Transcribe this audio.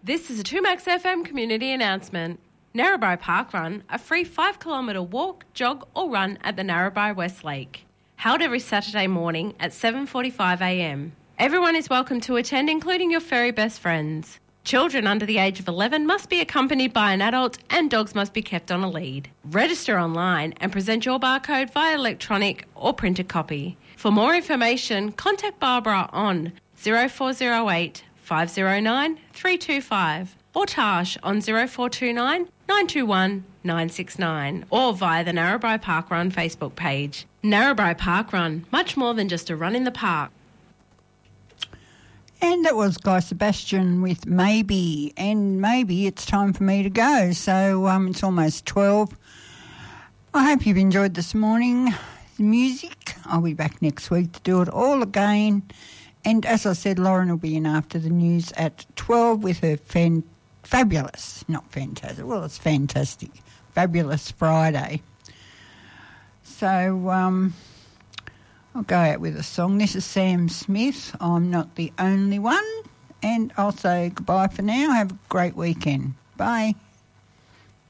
This is a 2Max FM community announcement. Narrabri Park Run, a free 5-kilometre walk, jog or run at the Narrabri West Lake. Held every Saturday morning at 7:45am. Everyone is welcome to attend, including your furry best friends. Children under the age of 11 must be accompanied by an adult and dogs must be kept on a lead. Register online and present your barcode via electronic or printed copy. For more information, contact Barbara on 0408 509 325 or Tash on 0429 921 969 or via the Narrabri Park Run Facebook page. Narrabri Park Run, much more than just a run in the park. And that was Guy Sebastian with Maybe, and maybe it's time for me to go. So it's almost 12. I hope you've enjoyed this morning, the music. I'll be back next week to do it all again. And as I said, Lauren will be in after the news at 12 with her fabulous, not fantastic, well, it's fantastic, Fabulous Friday. So I'll go out with a song. This is Sam Smith, I'm Not the Only One. And I'll say goodbye for now. Have a great weekend. Bye.